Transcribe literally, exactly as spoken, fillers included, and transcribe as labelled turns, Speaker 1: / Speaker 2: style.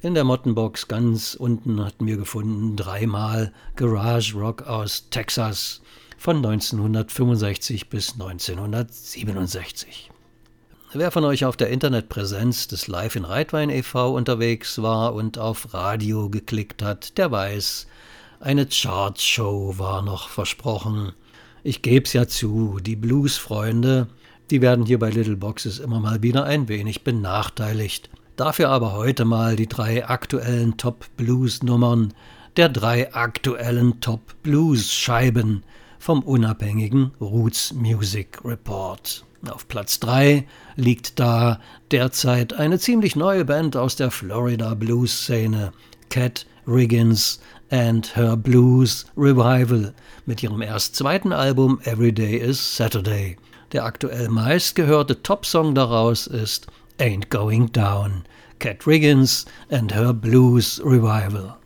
Speaker 1: In der Mottenbox ganz unten hatten wir gefunden dreimal Garage Rock aus Texas von neunzehnhundertfünfundsechzig bis neunzehnhundertsiebenundsechzig. Wer von euch auf der Internetpräsenz des Live in Reitwein e V unterwegs war und auf Radio geklickt hat, der weiß, eine Chartshow war noch versprochen. Ich geb's ja zu, die Blues-Freunde, die werden hier bei Little Boxes immer mal wieder ein wenig benachteiligt. Dafür aber heute mal die drei aktuellen Top-Blues-Nummern der drei aktuellen Top-Blues-Scheiben vom unabhängigen Roots Music Report. Auf Platz drei liegt da derzeit eine ziemlich neue Band aus der Florida Blues-Szene, Cat Riggins and Her Blues Revival, mit ihrem erst zweiten Album Every Day is Saturday. Der aktuell meistgehörte Top-Song daraus ist Ain't Going Down, Cat Riggins and Her Blues Revival.